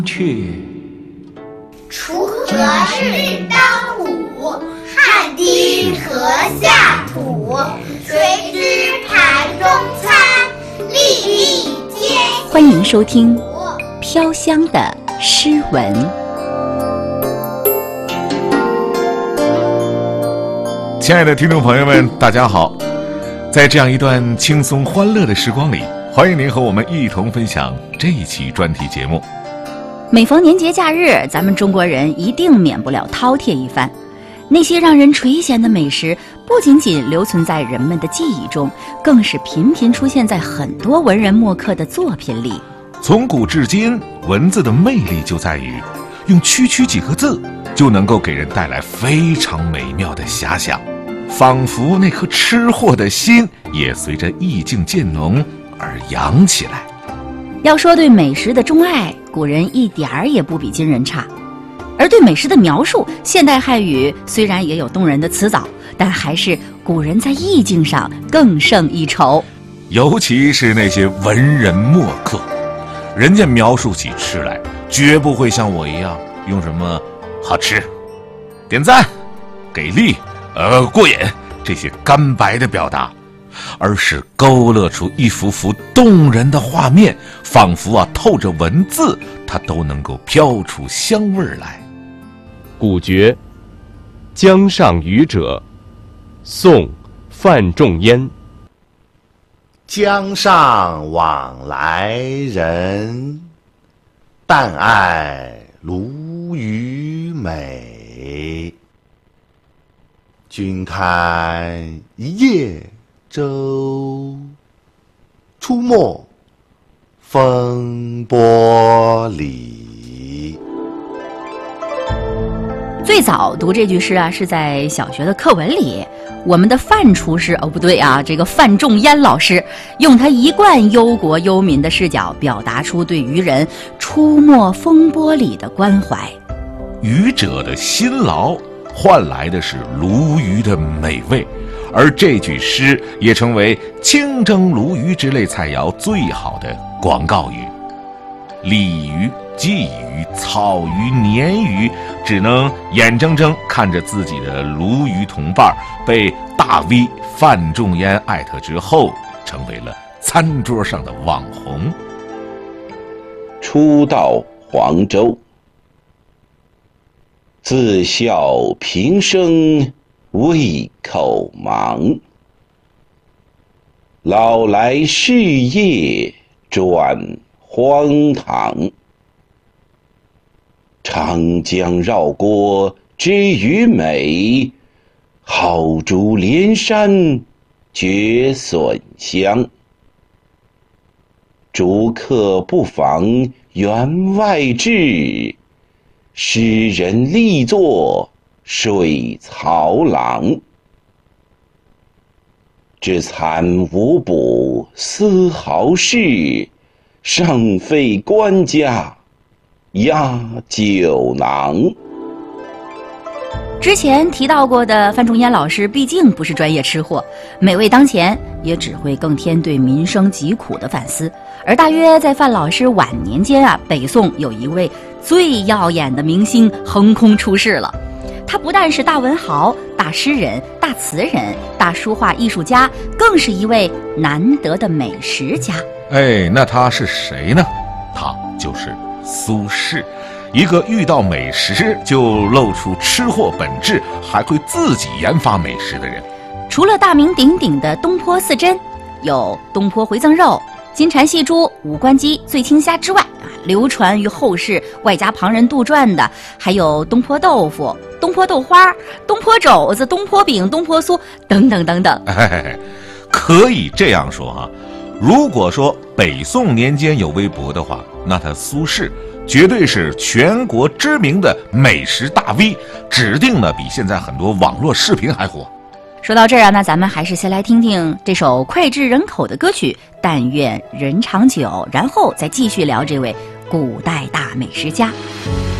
去。 锄禾日当午，汗滴禾下土。谁知盘中餐，粒粒皆辛苦。 欢迎收听飘香的诗文。 亲爱的听众朋友们，大家好！在这样一段轻松欢乐的时光里，欢迎您和我们一同分享这一期专题节目。 每逢年节假日，咱们中国人一定免不了饕餮一番。那些让人垂涎的美食，不仅仅留存在人们的记忆中，更是频频出现在很多文人墨客的作品里。 从古至今，文字的魅力就在于用区区几个字就能够给人带来非常美妙的遐想，仿佛那颗吃货的心也随着意境渐浓而扬起来。 要说对美食的钟爱，古人一点儿也不比今人差。而对美食的描述，现代汉语虽然也有动人的词藻，但还是古人在意境上更胜一筹。 尤其是那些文人墨客，人家描述起吃来，绝不会像我一样用什么好吃、点赞、给力、过瘾这些干白的表达，而是勾勒出一幅幅动人的画面，仿佛透着文字，它都能够飘出香味来。 古绝《江上渔者》，宋·范仲淹。 江上往来人，但爱鲈鱼美。君看一叶舟，出没风波里。 最早读这句诗是在小学的课文里。我们的范厨师不对这个范仲淹老师用他一贯忧国忧民的视角，表达出对渔人出没风波里的关怀。 渔者的辛劳换来的是鲈鱼的美味，而这句诗也成为清蒸鲈鱼之类菜肴最好的广告语。鲤鱼、鲫鱼、草鱼、鲶鱼只能眼睁睁看着自己的鲈鱼同伴被大 V 范仲淹艾特之后，成为了餐桌上的网红。 初到黄州，自笑平生胃口忙，老来事业转荒唐。长江绕郭知鱼美，好竹连山觉笋香。逐客不妨员外志，诗人力作水槽郎。只惭无补丝毫事，尚费官家压酒囊。 之前提到过的范仲淹老师毕竟不是专业吃货，美味当前也只会更添对民生疾苦的反思。而大约在范老师晚年间北宋有一位最耀眼的明星横空出世了。他不但是大文豪、大诗人、大词人、大书画艺术家，更是一位难得的美食家。 那他是谁呢？他就是苏轼，一个遇到美食就露出吃货本质，还会自己研发美食的人。 除了大名鼎鼎的东坡四珍，有东坡回赠肉、金蝉戏珠、五官鸡、醉青虾之外，流传于后世外加旁人杜撰的还有东坡豆腐、东坡豆花、东坡肘子、东坡饼、东坡酥等等等等。 可以这样说如果说北宋年间有微博的话，那他苏轼绝对是全国知名的美食大 V， 指定比现在很多网络视频还火。 说到这儿那咱们还是先来听听这首脍炙人口的歌曲《但愿人长久》，然后再继续聊这位古代大美食家。